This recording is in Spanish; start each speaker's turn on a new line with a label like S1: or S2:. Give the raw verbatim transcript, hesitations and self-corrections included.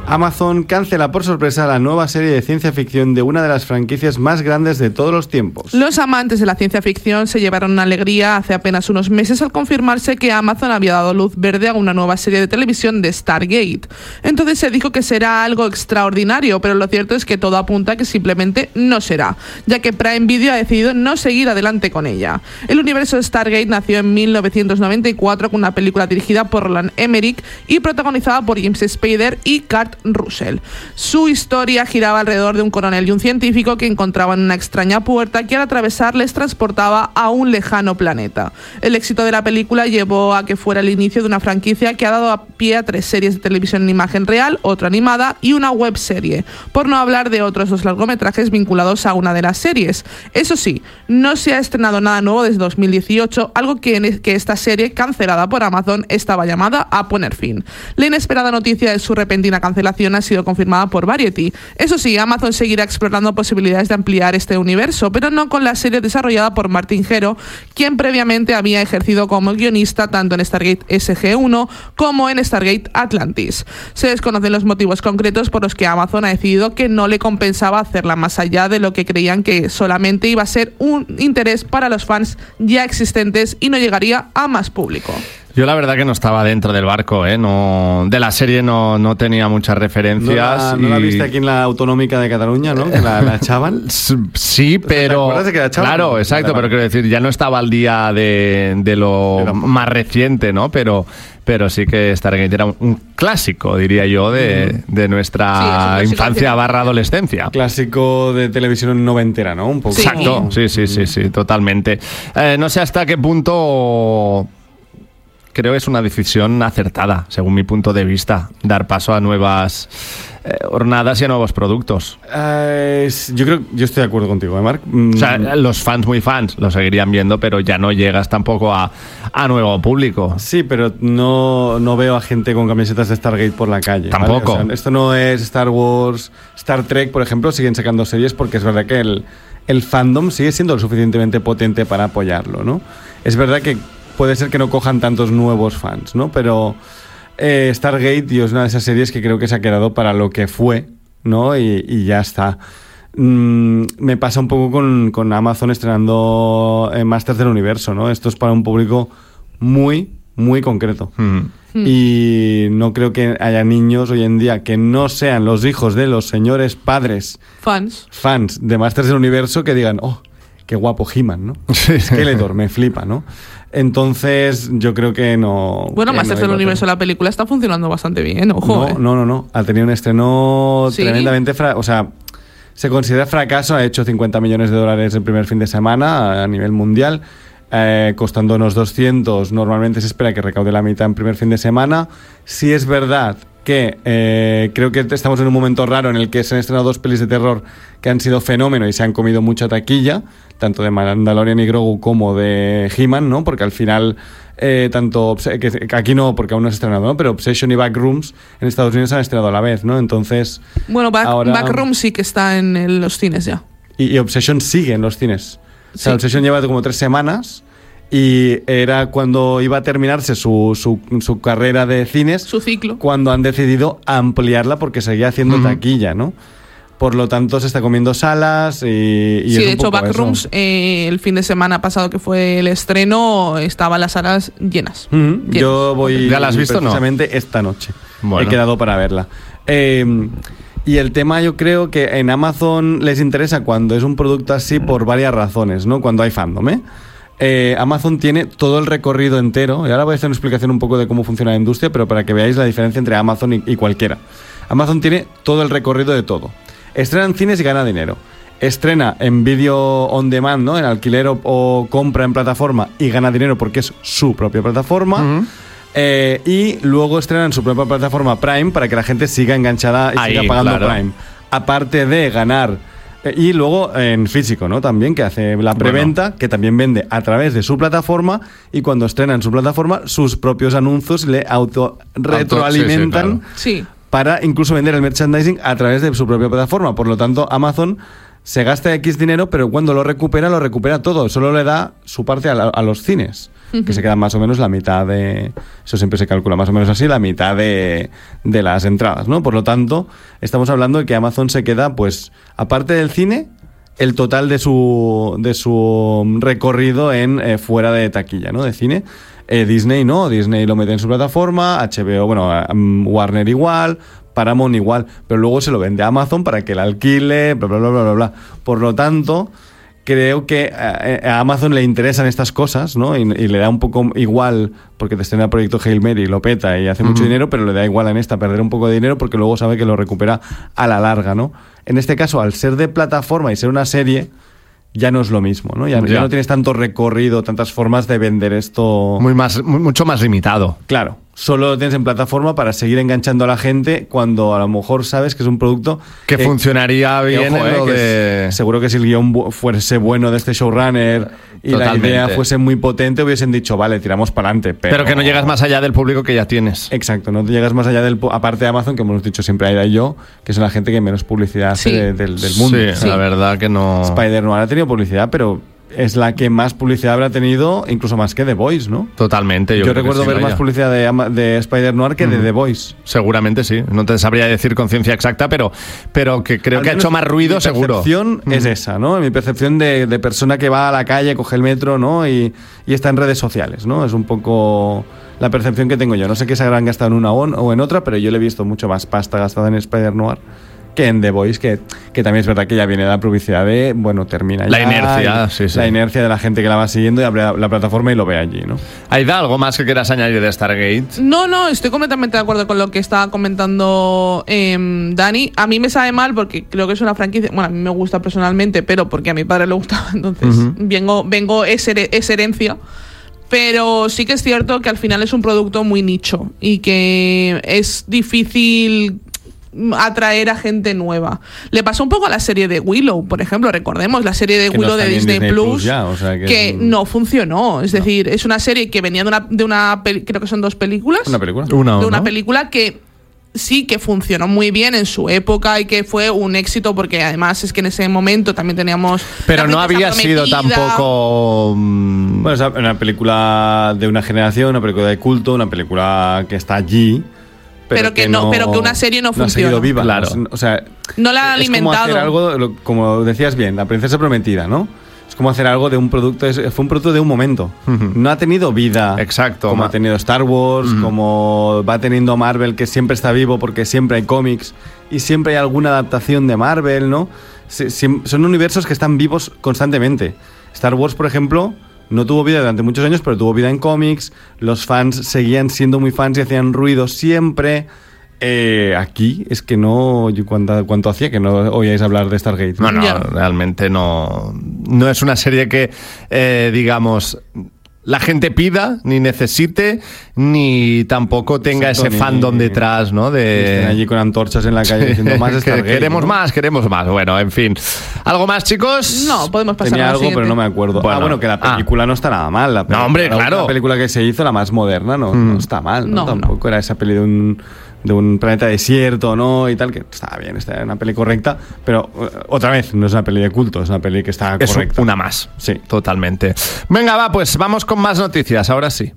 S1: Amazon cancela por sorpresa la nueva serie de ciencia ficción de una de las franquicias más grandes de todos los tiempos.
S2: Los amantes de la ciencia ficción se llevaron una alegría hace apenas unos meses al confirmarse que Amazon había dado luz verde a una nueva serie de televisión de Stargate. Entonces se dijo que será algo extraordinario, pero lo cierto es que todo apunta a que simplemente no será, ya que Prime Video ha decidido no seguir adelante con ella. El universo de Stargate nació en mil novecientos noventa y cuatro con una película dirigida por Roland Emmerich y protagonizada por James Spader y Kurt Russell. Su historia giraba alrededor de un coronel y un científico que encontraban una extraña puerta que al atravesar les transportaba a un lejano planeta. El éxito de la película llevó a que fuera el inicio de una franquicia que ha dado a pie a tres series de televisión en imagen real, otra animada y una webserie, por no hablar de otros dos largometrajes vinculados a una de las series. Eso sí, no se ha estrenado nada nuevo desde dos mil dieciocho, algo que, en que esta serie, cancelada por Amazon, estaba llamada a poner fin. La inesperada noticia de su repentina cancelación ha sido confirmada por Variety. Eso sí, Amazon seguirá explorando posibilidades de ampliar este universo, pero no con la serie desarrollada por Martin Gero, quien previamente había ejercido como guionista tanto en Stargate S G uno como en Stargate Atlantis. Se desconocen los motivos concretos por los que Amazon ha decidido que no le compensaba hacerla más allá de lo que creían que solamente iba a ser un interés para los fans ya existentes y no llegaría a más público.
S3: Yo la verdad que no estaba dentro del barco, ¿eh? No, de la serie no, no tenía muchas referencias.
S1: ¿No la,
S3: y...
S1: ¿no la viste aquí en la Autonómica de Cataluña, no? Que la, la echaban.
S3: Sí, pero...
S1: ¿Te acuerdas de que la echaban?
S3: Claro, exacto, pero quiero decir, ya no estaba al día de, de lo pero... más reciente, ¿no? Pero... Pero sí que Stargate era un, un clásico, diría yo, de, de nuestra sí, infancia barra adolescencia.
S1: Clásico de televisión noventera, ¿no? Un poco.
S2: Sí.
S3: Exacto, sí, sí, sí, sí, totalmente. Eh, no sé hasta qué punto... Creo que es una decisión acertada, según mi punto de vista, dar paso a nuevas eh, hornadas y a nuevos productos.
S1: Uh, yo creo, yo estoy de acuerdo contigo, ¿eh, Marc? Mm.
S3: O sea, los fans muy fans lo seguirían viendo, pero ya no llegas tampoco a, a nuevo público.
S1: Sí, pero no, no veo a gente con camisetas de Stargate por la calle.
S3: Tampoco.
S1: ¿vale? O sea, esto no es Star Wars, Star Trek, por ejemplo, siguen sacando series porque es verdad que el, el fandom sigue siendo lo suficientemente potente para apoyarlo, ¿no? Es verdad que puede ser que no cojan tantos nuevos fans, ¿no? Pero eh, Stargate, tío, es una de esas series que creo que se ha quedado para lo que fue, ¿no? Y, y ya está. Mm, me pasa un poco con, con Amazon estrenando eh, Masters del Universo, ¿no? Esto es para un público muy, muy concreto. Mm. Y no creo que haya niños hoy en día que no sean los hijos de los señores padres
S2: fans,
S1: fans de Masters del Universo que digan, oh, qué guapo He-Man, ¿no? Skeletor, me flipa, ¿no? Entonces, yo creo que no...
S2: Bueno,
S1: que
S2: Masters
S1: no
S2: del Universo, la película está funcionando bastante bien, ojo.
S1: No,
S2: eh.
S1: no, no, no. Ha tenido un estreno
S2: ¿Sí?
S1: tremendamente... Fra- o sea, se considera fracaso. Ha hecho cincuenta millones de dólares el primer fin de semana a nivel mundial, eh, costando unos doscientos. Normalmente se espera que recaude la mitad en primer fin de semana. Sí es verdad que eh, creo que estamos en un momento raro en el que se han estrenado dos pelis de terror que han sido fenómeno y se han comido mucha taquilla, tanto de Mandalorian y Grogu como de He-Man, ¿no? Porque al final, eh, tanto que, que aquí no, porque aún no se ha estrenado, ¿no? Pero Obsession y Backrooms en Estados Unidos se han estrenado a la vez, ¿no? Entonces...
S2: Bueno, back,
S1: ahora...
S2: Backrooms sí que está en el, los cines ya.
S1: Y, y Obsession sigue en los cines. O sea,
S2: sí.
S1: Obsession lleva como tres semanas... Y era cuando iba a terminarse su, su, su carrera de cines,
S2: su ciclo,
S1: cuando han decidido ampliarla porque seguía haciendo uh-huh. taquilla, ¿no? Por lo tanto, se está comiendo salas y... y
S2: sí,
S1: es
S2: de
S1: un
S2: hecho,
S1: poco
S2: Backrooms, eh, el fin de semana pasado que fue el estreno, estaban las salas llenas.
S1: Uh-huh.
S2: llenas.
S1: Yo voy...
S3: ¿Ya la has visto
S1: precisamente
S3: no?
S1: esta noche.
S3: Bueno.
S1: He quedado para verla. Eh... Y el tema, yo creo que en Amazon les interesa cuando es un producto así por varias razones, ¿no? Cuando hay fandom, ¿eh? Eh, Amazon tiene todo el recorrido entero, y ahora voy a hacer una explicación un poco de cómo funciona la industria, pero para que veáis la diferencia entre Amazon y, y cualquiera. Amazon tiene todo el recorrido de todo. Estrena en cines y gana dinero. Estrena en vídeo on demand, ¿no? En alquiler o, o compra en plataforma y gana dinero porque es su propia plataforma. Uh-huh. Eh, y luego estrena en su propia plataforma Prime para que la gente siga enganchada y Ahí, siga pagando claro. Prime. Aparte de ganar... Y luego en físico, ¿no? También, que hace la preventa, bueno. que también vende a través de su plataforma y cuando estrena en su plataforma, sus propios anuncios le auto retroalimentan
S2: Auto, sí, sí, claro.
S1: para incluso vender el merchandising a través de su propia plataforma. Por lo tanto, Amazon se gasta X dinero, pero cuando lo recupera, lo recupera todo. Solo le da su parte a, la, a los cines, uh-huh. que se quedan más o menos la mitad de... Eso siempre se calcula más o menos así, la mitad de, de las entradas, ¿no? Por lo tanto, estamos hablando de que Amazon se queda, pues, aparte del cine, el total de su, de su recorrido en eh, fuera de taquilla, ¿no? De cine. Eh, Disney no, Disney lo mete en su plataforma, H B O, bueno, um, Warner igual, Paramount igual, pero luego se lo vende a Amazon para que la alquile, bla, bla, bla, bla, bla, bla. Por lo tanto, creo que a Amazon le interesan estas cosas, ¿no? Y, y le da un poco igual, porque te estrena el proyecto Hail Mary, lo peta y hace uh-huh. mucho dinero, pero le da igual en esta perder un poco de dinero porque luego sabe que lo recupera a la larga, ¿no? En este caso, al ser de plataforma y ser una serie, ya no es lo mismo, ¿no? Ya, ya. ya no tienes tanto recorrido, tantas formas de vender esto.
S3: Muy más, muy, mucho más limitado.
S1: Claro. Solo lo tienes en plataforma para seguir enganchando a la gente cuando a lo mejor sabes que es un producto
S3: que, que funcionaría bien.
S1: Que, ojo,
S3: en lo
S1: eh,
S3: de...
S1: es, seguro que si el guión bu- fuese bueno de este showrunner y Totalmente. La idea fuese muy potente, hubiesen dicho, vale, tiramos para adelante. Pero...
S3: pero que no llegas más allá del público que ya tienes.
S1: Exacto, no llegas más allá del... Aparte de Amazon, que hemos dicho siempre Aida y yo, que son la gente que menos publicidad hace
S2: sí.
S1: de, del, del mundo.
S3: Sí,
S1: o sea,
S3: la verdad que no...
S1: Spider-Man ha tenido publicidad, pero... es la que más publicidad habrá tenido, incluso más que The Voice, ¿no?
S3: Totalmente. Yo,
S1: yo
S3: creo
S1: recuerdo
S3: que sí,
S1: ver más
S3: vaya.
S1: publicidad de, de Spider-Noir que uh-huh. de The Voice.
S3: Seguramente sí. No te sabría decir con ciencia exacta, pero, pero que creo
S1: Al
S3: que ha hecho más ruido,
S1: mi
S3: seguro.
S1: Mi percepción uh-huh. es esa, ¿no? Mi percepción de, de persona que va a la calle, coge el metro, ¿no? Y, y está en redes sociales, ¿no? Es un poco la percepción que tengo yo. No sé qué se habrán gastado en una o en otra, pero yo le he visto mucho más pasta gastada en Spider-Noir que en The Voice, que, que también es verdad que ya viene la publicidad de, bueno, termina ya.
S3: La inercia, sí, sí.
S1: La inercia de la gente que la va siguiendo y abre la, la plataforma y lo ve allí, ¿no?
S3: Aida, ¿algo más que quieras añadir de Stargate?
S2: No, no, estoy completamente de acuerdo con lo que estaba comentando eh, Dani. A mí me sabe mal porque creo que es una franquicia, bueno, a mí me gusta personalmente, pero porque a mi padre le gustaba, entonces uh-huh. vengo, vengo es, her- es herencia. Pero sí que es cierto que al final es un producto muy nicho y que es difícil atraer a gente nueva. Le pasó un poco a la serie de Willow, por ejemplo, recordemos la serie de
S1: que
S2: Willow
S1: no
S2: de Disney, Disney Plus, Plus
S1: ya, o sea que,
S2: que
S1: es un...
S2: no funcionó, es
S1: no.
S2: decir, es una serie que venía de una, de una peli- creo que son dos películas,
S1: una película,
S3: una,
S2: de una
S3: ¿no?
S2: película que sí que funcionó muy bien en su época y que fue un éxito porque además es que en ese momento también teníamos
S3: pero no había sido tampoco
S1: um... bueno, es una película de una generación, una película de culto, una película que está allí. Pero,
S2: pero que,
S1: que
S2: no,
S1: no,
S2: pero que una serie no,
S1: no
S2: funciona.
S1: ha seguido viva,
S3: claro.
S1: O sea,
S2: no la han
S1: es
S2: alimentado.
S1: Como hacer algo, como decías bien, La Princesa Prometida, ¿no? Es como hacer algo de un producto, es, fue un producto de un momento. Uh-huh. No ha tenido vida.
S3: Exacto.
S1: Como
S3: ma-
S1: ha tenido Star Wars, uh-huh. como va teniendo Marvel, que siempre está vivo porque siempre hay cómics y siempre hay alguna adaptación de Marvel, ¿no? Se, se, son universos que están vivos constantemente. Star Wars, por ejemplo, no tuvo vida durante muchos años, pero tuvo vida en cómics. Los fans seguían siendo muy fans y hacían ruido siempre. Eh, aquí es que no. ¿Cuánto, cuánto hacía que no oíais hablar de Stargate?
S3: No, no,
S2: yeah.
S3: realmente no. No es una serie que, eh, digamos, la gente pida, ni necesite, ni tampoco tenga
S1: Exacto,
S3: ese
S1: ni,
S3: fandom detrás, ¿no? De
S1: estén allí con antorchas en la calle diciendo más Stargate.
S3: Queremos
S1: ¿no?
S3: más, queremos más. Bueno, en fin. ¿Algo más, chicos?
S2: No, podemos pasar
S1: Tenía
S2: a la
S1: algo,
S2: siguiente.
S1: pero no me acuerdo.
S3: Bueno,
S1: ah, bueno, que la película
S3: ah.
S1: no está nada mal. La
S3: no, hombre,
S1: la
S3: claro.
S1: La película que se hizo, la más moderna, no, mm. no está mal. ¿no?
S2: No,
S1: Tampoco
S2: no.
S1: era esa peli de un, de un planeta desierto, ¿no? Y tal, que estaba bien, está una peli correcta. Pero, uh, otra vez, no es una peli de culto, es una peli que está
S3: es
S1: correcta.
S3: una más.
S1: Sí.
S3: Totalmente. Venga, va, pues vamos con más noticias, ahora sí.